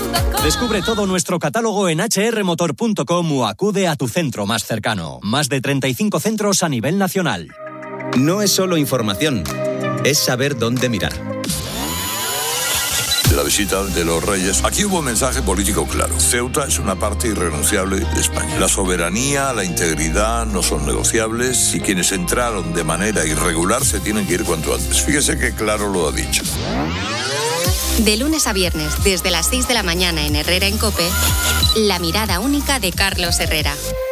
Descubre todo nuestro catálogo en hrmotor.com o acude a tu centro más cercano. Más de 35 centros a nivel nacional. No es solo información, es saber dónde mirar. De la visita de los reyes, aquí hubo un mensaje político claro. Ceuta es una parte irrenunciable de España. La soberanía, la integridad no son negociables y quienes entraron de manera irregular se tienen que ir cuanto antes. Fíjese que claro lo ha dicho. De lunes a viernes, desde las 6 de la mañana en Herrera en COPE, la mirada única de Carlos Herrera.